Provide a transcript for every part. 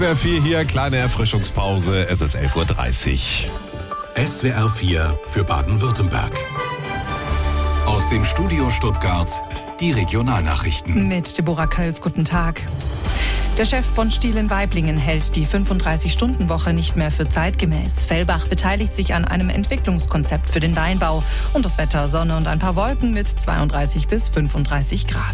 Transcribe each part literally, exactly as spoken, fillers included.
S W R vier hier, kleine Erfrischungspause, es ist elf Uhr dreißig. S W R vier für Baden-Württemberg. Aus dem Studio Stuttgart, die Regionalnachrichten. Mit Deborah Kölz, guten Tag. Der Chef von Stihl in Waiblingen hält die fünfunddreißig-Stunden-Woche nicht mehr für zeitgemäß. Fellbach beteiligt sich an einem Entwicklungskonzept für den Weinbau. Und das Wetter, Sonne und ein paar Wolken mit zweiunddreißig bis fünfunddreißig Grad.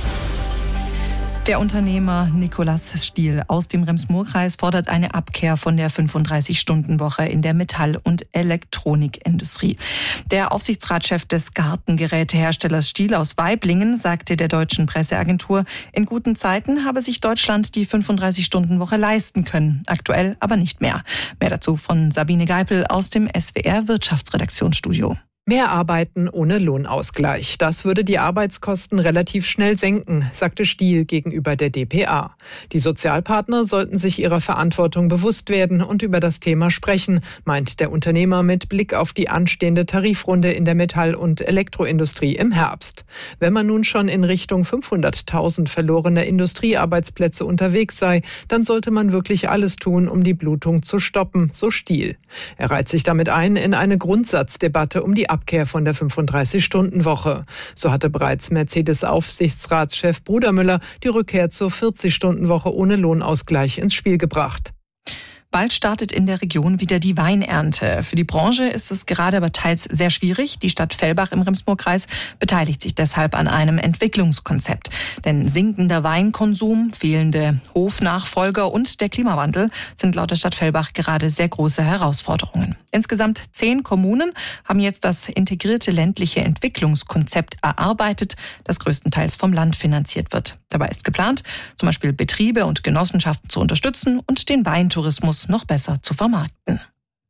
Der Unternehmer Nikolaus Stihl aus dem Rems-Murr-Kreis fordert eine Abkehr von der fünfunddreißig-Stunden-Woche in der Metall- und Elektronikindustrie. Der Aufsichtsratschef des Gartengeräteherstellers Stihl aus Waiblingen sagte der deutschen Presseagentur, in guten Zeiten habe sich Deutschland die fünfunddreißig-Stunden-Woche leisten können, aktuell aber nicht mehr. Mehr dazu von Sabine Geipel aus dem S W R Wirtschaftsredaktionsstudio. Mehr Arbeiten ohne Lohnausgleich. Das würde die Arbeitskosten relativ schnell senken, sagte Stihl gegenüber der d p a. Die Sozialpartner sollten sich ihrer Verantwortung bewusst werden und über das Thema sprechen, meint der Unternehmer mit Blick auf die anstehende Tarifrunde in der Metall- und Elektroindustrie im Herbst. Wenn man nun schon in Richtung fünfhunderttausend verlorener Industriearbeitsplätze unterwegs sei, dann sollte man wirklich alles tun, um die Blutung zu stoppen, so Stihl. Er reiht sich damit ein in eine Grundsatzdebatte um die Abkehr von der fünfunddreißig-Stunden-Woche. So hatte bereits Mercedes-Aufsichtsratschef Brudermüller die Rückkehr zur vierzig-Stunden-Woche ohne Lohnausgleich ins Spiel gebracht. Bald startet in der Region wieder die Weinernte. Für die Branche ist es gerade aber teils sehr schwierig. Die Stadt Fellbach im Rems-Murr-Kreis beteiligt sich deshalb an einem Entwicklungskonzept. Denn sinkender Weinkonsum, fehlende Hofnachfolger und der Klimawandel sind laut der Stadt Fellbach gerade sehr große Herausforderungen. Insgesamt zehn Kommunen haben jetzt das integrierte ländliche Entwicklungskonzept erarbeitet, das größtenteils vom Land finanziert wird. Dabei ist geplant, zum Beispiel Betriebe und Genossenschaften zu unterstützen und den Weintourismus noch besser zu vermarkten.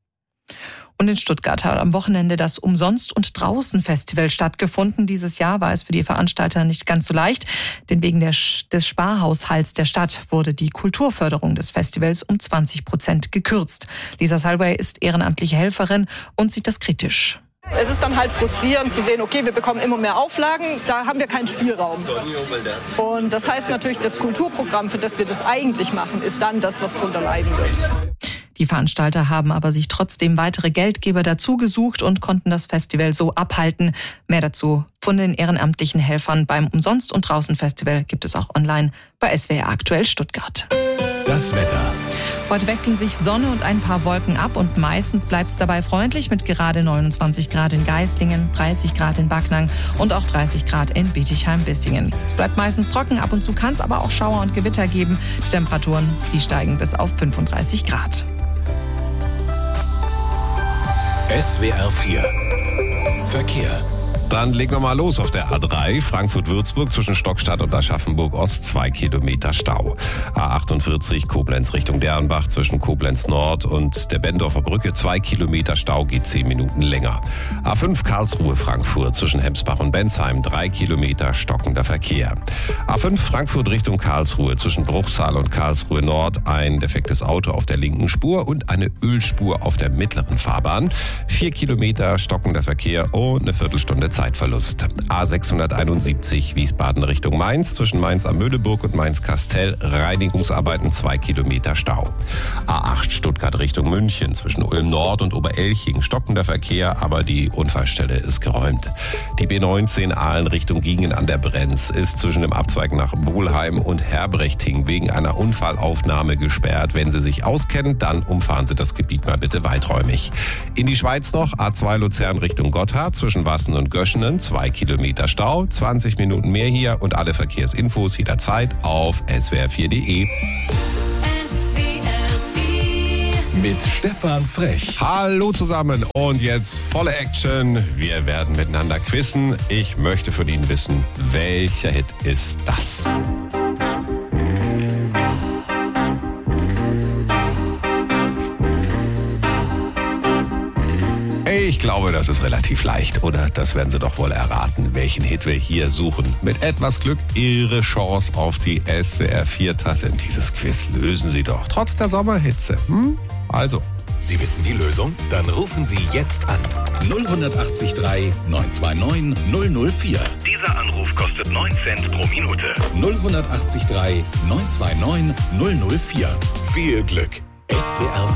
Und in Stuttgart hat am Wochenende das Umsonst- und Draußen-Festival stattgefunden. Dieses Jahr war es für die Veranstalter nicht ganz so leicht, denn wegen der, des Sparhaushalts der Stadt wurde die Kulturförderung des Festivals um zwanzig Prozent gekürzt. Lisa Salway ist ehrenamtliche Helferin und sieht das kritisch. Es ist dann halt frustrierend zu sehen, okay, wir bekommen immer mehr Auflagen, da haben wir keinen Spielraum. Und das heißt natürlich, das Kulturprogramm, für das wir das eigentlich machen, ist dann das, was drunter leiden wird. Die Veranstalter haben aber sich trotzdem weitere Geldgeber dazu gesucht und konnten das Festival so abhalten. Mehr dazu von den ehrenamtlichen Helfern beim Umsonst- und Draußen-Festival gibt es auch online bei S W R Aktuell Stuttgart. Das Wetter. Heute wechseln sich Sonne und ein paar Wolken ab und meistens bleibt es dabei freundlich mit gerade neunundzwanzig Grad in Geislingen, dreißig Grad in Backnang und auch dreißig Grad in Bietigheim-Bissingen. Es bleibt meistens trocken, ab und zu kann es aber auch Schauer und Gewitter geben. Die Temperaturen, die steigen bis auf fünfunddreißig Grad. S W R vier Verkehr. Dann legen wir mal los auf der A drei, Frankfurt-Würzburg zwischen Stockstadt und Aschaffenburg-Ost, zwei Kilometer Stau. A achtundvierzig, Koblenz Richtung Dernbach zwischen Koblenz-Nord und der Bendorfer Brücke, zwei Kilometer Stau, geht zehn Minuten länger. A fünf, Karlsruhe-Frankfurt zwischen Hemsbach und Bensheim, drei Kilometer stockender Verkehr. A fünf, Frankfurt Richtung Karlsruhe zwischen Bruchsal und Karlsruhe-Nord, ein defektes Auto auf der linken Spur und eine Ölspur auf der mittleren Fahrbahn. Vier Kilometer stockender Verkehr und eine Viertelstunde Zeitverlust. A sechshunderteinundsiebzig Wiesbaden Richtung Mainz zwischen Mainz am Möhleburg und Mainz-Kastel, Reinigungsarbeiten, zwei Kilometer Stau. A acht Stuttgart Richtung München zwischen Ulm Nord und Oberelching, stockender Verkehr, aber die Unfallstelle ist geräumt. Die B neunzehn Aalen Richtung Giengen an der Brenz ist zwischen dem Abzweig nach Bohlheim und Herbrechting wegen einer Unfallaufnahme gesperrt. Wenn Sie sich auskennen, dann umfahren Sie das Gebiet mal bitte weiträumig. In die Schweiz noch, A zwei Luzern Richtung Gotthard zwischen Wassen und Göschen, zwei Kilometer Stau, zwanzig Minuten mehr hier und alle Verkehrsinfos jederzeit auf S W R vier Punkt de. Mit Stefan Frech. Hallo zusammen und jetzt volle Action. Wir werden miteinander quizzen. Ich möchte von Ihnen wissen, welcher Hit ist das? Ich glaube, das ist relativ leicht, oder? Das werden Sie doch wohl erraten, welchen Hit wir hier suchen. Mit etwas Glück Ihre Chance auf die S W R vier Tasse in dieses Quiz lösen Sie doch, trotz der Sommerhitze. Hm? Also, Sie wissen die Lösung? Dann rufen Sie jetzt an. null acht drei neun zwei neun null null vier. Dieser Anruf kostet neun Cent pro Minute. null acht drei neun zwei neun null null vier. Viel Glück. S W R